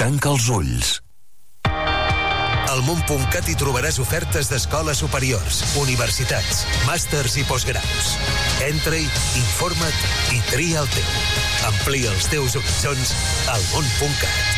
Tanca els ulls. Al món.cat hi trobaràs ofertes d'escoles superiors, universitats, màsters i postgraus. Entra-hi, informa't i tria el teu. Amplia els teus horitzons al món.cat.